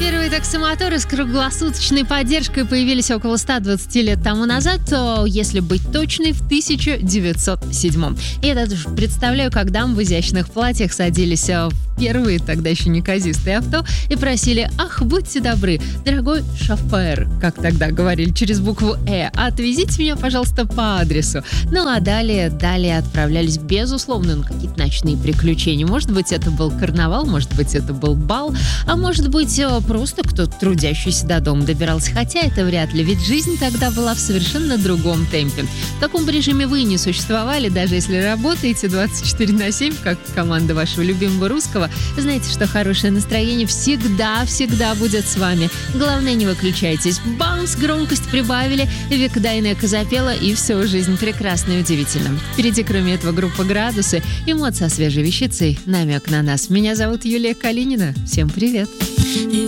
Первые таксомоторы с круглосуточной поддержкой появились около 120 лет тому назад, если быть точной, в 1907. И я даже представляю, как дамы в изящных платьях садились в первые, тогда еще неказистые авто, и просили: «Ах, будьте добры, дорогой шофер», как тогда говорили через букву «э», «отвезите меня, пожалуйста, по адресу». Ну а далее отправлялись, безусловно, на какие-то ночные приключения. Может быть, это был карнавал, может быть, это был бал, а может быть, просто кто-то трудящийся до дома добирался. Хотя это вряд ли, ведь жизнь тогда была в совершенно другом темпе. В таком режиме вы не существовали, даже если работаете 24/7, как команда вашего любимого русского. Знаете, что хорошее настроение всегда будет с вами. Главное, не выключайтесь. Баунс, громкость прибавили, Вика Дайнеко запела, и все, жизнь прекрасна и удивительна. Впереди, кроме этого, группа «Градусы», эмоции свежей вещицей, намек на нас. Меня зовут Юлия Калинина. Всем привет!